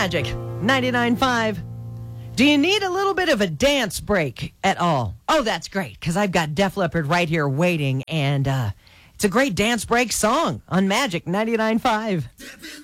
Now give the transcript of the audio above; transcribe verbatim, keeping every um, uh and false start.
Magic ninety-nine point five. Do you need a little bit of a dance break at all? Oh, that's great, because I've got Def Leppard right here waiting, and uh, it's a great dance break song on Magic ninety-nine point five.